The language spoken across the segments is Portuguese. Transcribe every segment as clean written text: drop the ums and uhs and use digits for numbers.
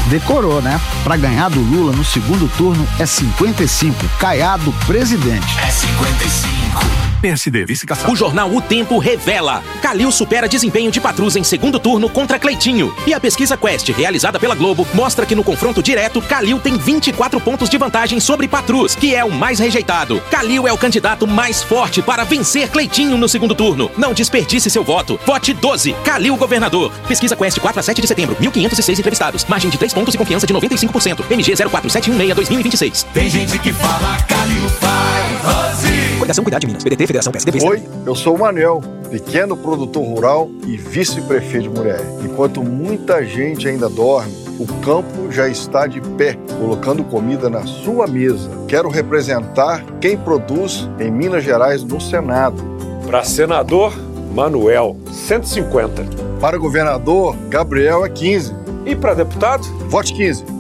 Decorou, né? Pra ganhar do Lula no segundo turno é 55. Caiado presidente. É 55. PSD, vice-caçado. O jornal O Tempo revela: Calil supera desempenho de Patrus em segundo turno contra Cleitinho. E a pesquisa Quest, realizada pela Globo, mostra que no confronto direto, Calil tem 24 pontos de vantagem sobre Patrus, que é o mais rejeitado. Calil é o candidato mais forte para vencer Cleitinho no segundo turno. Não desperdice seu voto. Vote 12. Calil governador. Pesquisa Quest 4 a 7 de setembro. 1.506 entrevistados. Margem de 3 pontos e confiança de 95%. MG 04716-2026. Tem gente que fala Calil faz Rose. Coligação Cuidar de Minas. PDT, Federação, PSDB. Oi, eu sou o Manuel, pequeno produtor rural e vice-prefeito de Murié. Enquanto muita gente ainda dorme, o campo já está de pé, colocando comida na sua mesa. Quero representar quem produz em Minas Gerais no Senado. Para senador, Manuel, 150. Para governador, Gabriel é 15. E para deputado? Vote 15.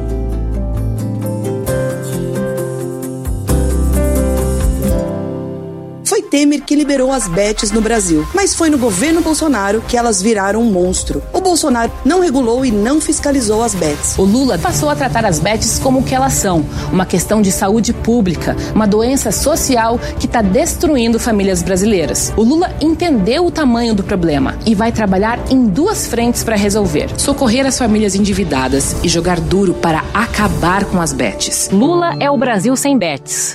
Foi Temer que liberou as bets no Brasil, mas foi no governo Bolsonaro que elas viraram um monstro. O Bolsonaro não regulou e não fiscalizou as bets. O Lula passou a tratar as bets como o que elas são, uma questão de saúde pública, uma doença social que está destruindo famílias brasileiras. O Lula entendeu o tamanho do problema e vai trabalhar em duas frentes para resolver: socorrer as famílias endividadas e jogar duro para acabar com as bets. Lula é o Brasil sem bets.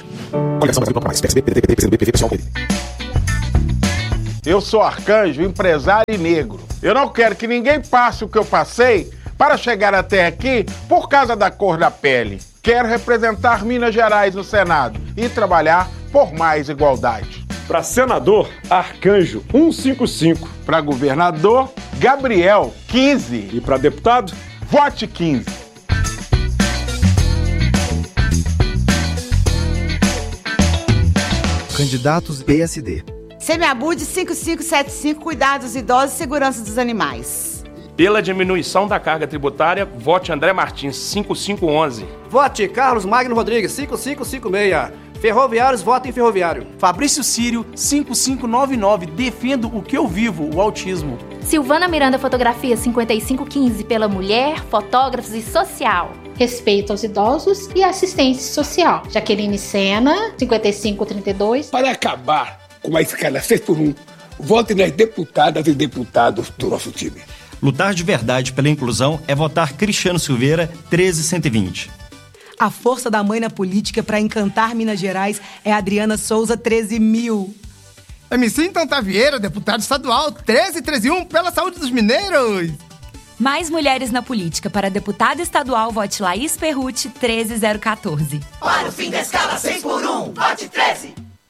Eu sou Arcanjo, empresário e negro. Eu não quero que ninguém passe o que eu passei para chegar até aqui por causa da cor da pele. Quero representar Minas Gerais no Senado e trabalhar por mais igualdade. Para senador, Arcanjo, 155. Para governador, Gabriel, 15. E para deputado, vote 15. Candidatos PSD. Semiabude 5575, cuidados dos idosos e segurança dos animais. Pela diminuição da carga tributária, vote André Martins, 5511. Vote Carlos Magno Rodrigues, 5556. Ferroviários, votem ferroviário. Fabrício Sírio, 5599, defendo o que eu vivo, o autismo. Silvana Miranda Fotografia, 5515, pela mulher, fotógrafos e social. Respeito aos idosos e assistência social. Jaqueline Sena, 5532. Para acabar com a escala 6x1, vote nas deputadas e deputados do nosso time. Lutar de verdade pela inclusão é votar Cristiano Silveira, 13120. A força da mãe na política para encantar Minas Gerais é Adriana Souza, 13.000. MC Tanta Vieira, deputado estadual, 13131, pela saúde dos mineiros. Mais mulheres na política. Para deputada estadual, vote Laís Perrucci, 13014. Para o fim da escala 6x1, vote 13.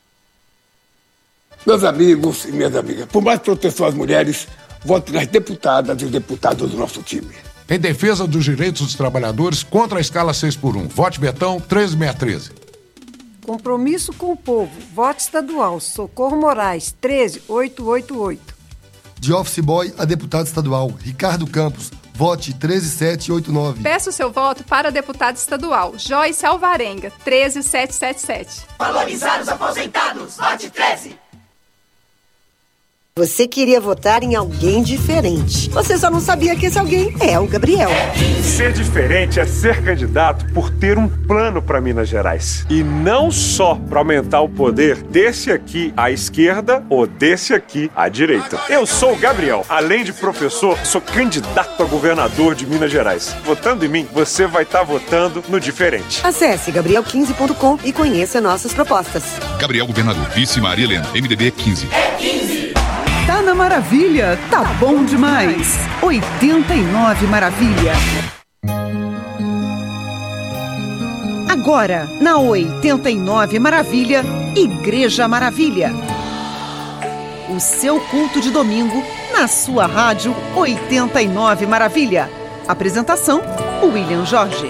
Meus amigos e minhas amigas, por mais proteção às mulheres, vote nas deputadas e deputados do nosso time. Em defesa dos direitos dos trabalhadores, contra a escala 6x1. Vote Betão, 13613. Compromisso com o povo. Vote estadual. Socorro Moraes, 13888. De office boy a deputado estadual. Ricardo Campos. Vote 13789. Peço seu voto para deputado estadual. Joyce Alvarenga, 13777. Valorizar os aposentados. Vote 13. Você queria votar em alguém diferente. Você só não sabia que esse alguém é o Gabriel. Ser diferente é ser candidato por ter um plano para Minas Gerais. E não só para aumentar o poder desse aqui à esquerda ou desse aqui à direita. Eu sou o Gabriel. Além de professor, sou candidato a governador de Minas Gerais. Votando em mim, você vai estar votando no diferente. Acesse gabriel15.com e conheça nossas propostas. Gabriel Governador, vice Maria Helena, MDB 15. É 15. Tá na maravilha, tá bom demais. 89 Maravilha. Agora, na 89 Maravilha, Igreja Maravilha. O seu culto de domingo na sua rádio 89 Maravilha. Apresentação, William Jorge.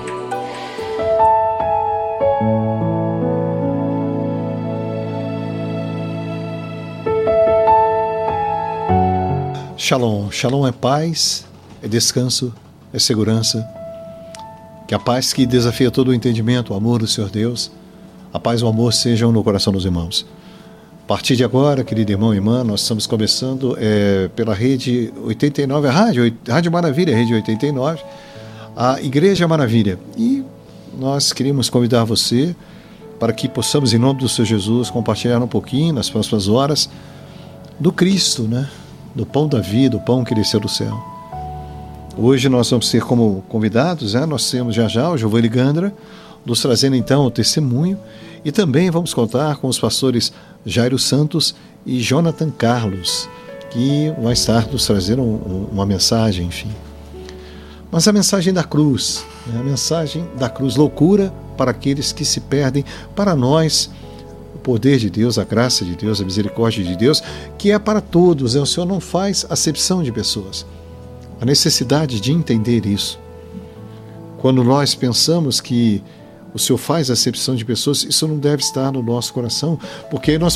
Shalom. Shalom é paz, é descanso, é segurança. Que a paz que desafia todo o entendimento, o amor do Senhor Deus, a paz e o amor sejam no coração dos irmãos. A partir de agora, querido irmão e irmã, nós estamos começando pela rede 89, a Rádio Maravilha, rede 89, a Igreja Maravilha. E nós queríamos convidar você para que possamos, em nome do Senhor Jesus, compartilhar um pouquinho nas próximas horas do Cristo, né? Do pão da vida, o pão que desceu do céu. Hoje nós vamos ter como convidados, nós temos já o Giovanni Gandra, nos trazendo então o testemunho, e também vamos contar com os pastores Jairo Santos e Jonathan Carlos, que vai estar nos trazendo uma mensagem, enfim. Mas a mensagem da cruz, a mensagem da cruz, loucura para aqueles que se perdem, para nós, o poder de Deus, a graça de Deus, a misericórdia de Deus, que é para todos, o Senhor não faz acepção de pessoas. A necessidade de entender isso. Quando nós pensamos que o Senhor faz acepção de pessoas, isso não deve estar no nosso coração, porque nós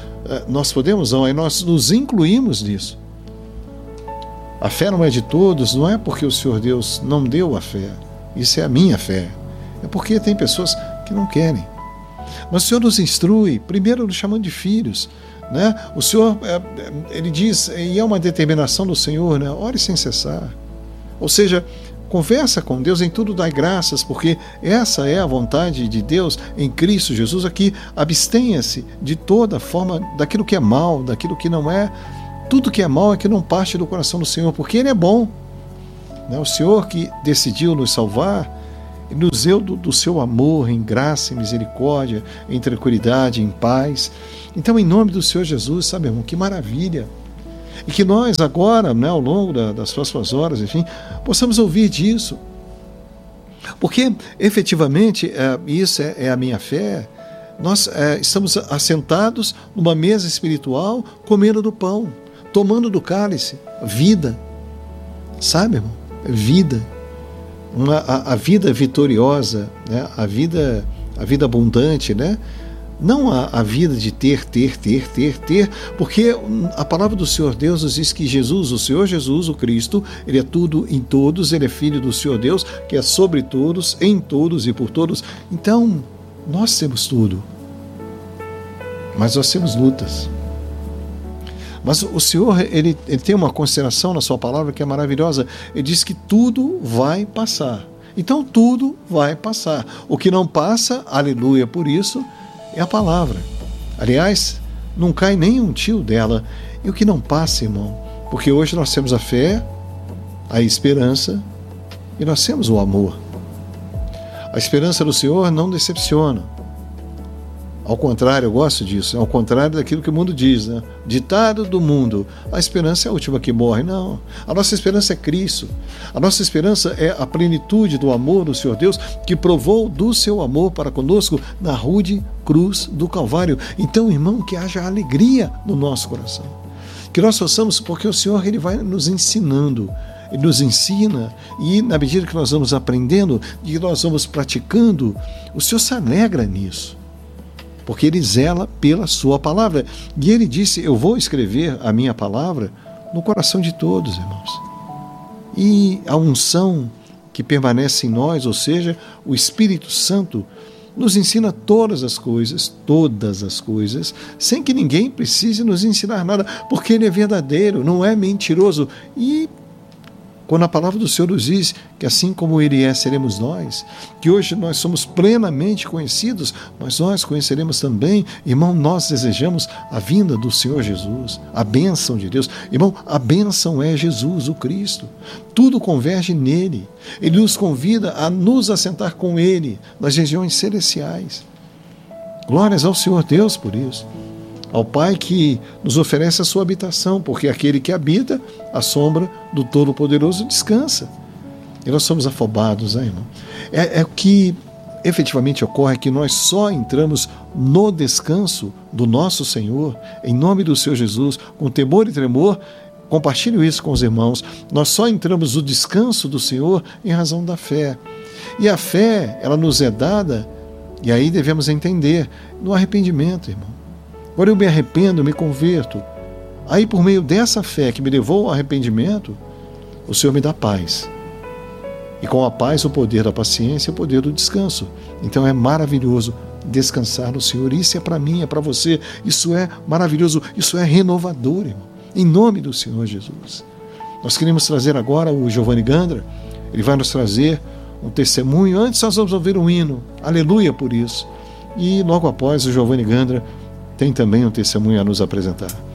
nos incluímos nisso. A fé não é de todos, não é porque o Senhor Deus não deu a fé, isso é a minha fé, é porque tem pessoas que não querem. Mas o Senhor nos instrui, primeiro nos chamando de filhos, né? O Senhor, ele diz, e é uma determinação do Senhor, né? Ore sem cessar. Ou seja, conversa com Deus, em tudo dai graças, porque essa é a vontade de Deus em Cristo Jesus. Aqui, abstenha-se de toda forma daquilo que é mal, daquilo que não é. Tudo que é mal é que não parte do coração do Senhor, porque Ele é bom. O Senhor que decidiu nos salvar, nos deu do seu amor, em graça, em misericórdia, em tranquilidade, em paz. Então, em nome do Senhor Jesus, sabe, irmão, que maravilha. E que nós agora, ao longo das próximas horas, enfim, possamos ouvir disso. Porque, efetivamente, isso é a minha fé. Nós estamos assentados numa mesa espiritual, comendo do pão, tomando do cálice, vida. Sabe, irmão? Vida. A vida vitoriosa, né? A vida abundante, né? Não a vida de ter, porque a palavra do Senhor Deus nos diz que Jesus, o Senhor Jesus, o Cristo, Ele é tudo em todos, Ele é Filho do Senhor Deus, que é sobre todos, em todos e por todos. Então, nós temos tudo, mas nós temos lutas. Mas o Senhor, ele tem uma consideração na sua palavra que é maravilhosa. Ele diz que tudo vai passar. Então, tudo vai passar. O que não passa, aleluia, por isso, é a palavra. Aliás, não cai nem um tio dela. E o que não passa, irmão? Porque hoje nós temos a fé, a esperança e nós temos o amor. A esperança do Senhor não decepciona. Ao contrário, eu gosto disso, ao contrário daquilo que o mundo diz, né? Ditado do mundo, a esperança é a última que morre. Não, a nossa esperança é Cristo. A nossa esperança é a plenitude do amor do Senhor Deus, que provou do seu amor para conosco na rude cruz do Calvário. Então, irmão, que haja alegria no nosso coração. Que nós possamos, porque o Senhor, Ele vai nos ensinando. Ele nos ensina, e na medida que nós vamos aprendendo e que nós vamos praticando, o Senhor se alegra nisso. Porque Ele zela pela sua palavra. E Ele disse, eu vou escrever a minha palavra no coração de todos, irmãos. E a unção que permanece em nós, ou seja, o Espírito Santo, nos ensina todas as coisas, sem que ninguém precise nos ensinar nada, porque Ele é verdadeiro, não é mentiroso. E quando a palavra do Senhor nos diz que assim como Ele é, seremos nós, que hoje nós somos plenamente conhecidos, mas nós conheceremos também, irmão, nós desejamos a vinda do Senhor Jesus, a bênção de Deus. Irmão, a bênção é Jesus, o Cristo. Tudo converge nele. Ele nos convida a nos assentar com Ele nas regiões celestiais. Glórias ao Senhor Deus por isso. Ao Pai que nos oferece a sua habitação, porque aquele que habita a sombra do Todo-Poderoso descansa. E nós somos afobados, né, irmão? É o que efetivamente ocorre, que nós só entramos no descanso do nosso Senhor, em nome do Senhor Jesus, com temor e tremor. Compartilho isso com os irmãos. Nós só entramos no descanso do Senhor em razão da fé. E a fé, ela nos é dada, e aí devemos entender, no arrependimento, irmão. Agora eu me arrependo, eu me converto. Aí, por meio dessa fé que me levou ao arrependimento, o Senhor me dá paz. E com a paz, o poder da paciência e o poder do descanso. Então é maravilhoso descansar no Senhor. Isso é para mim, é para você. Isso é maravilhoso, isso é renovador, irmão. Em nome do Senhor Jesus. Nós queremos trazer agora o Giovanni Gandra. Ele vai nos trazer um testemunho. Antes nós vamos ouvir um hino. Aleluia por isso. E logo após, o Giovanni Gandra tem também um testemunho a nos apresentar.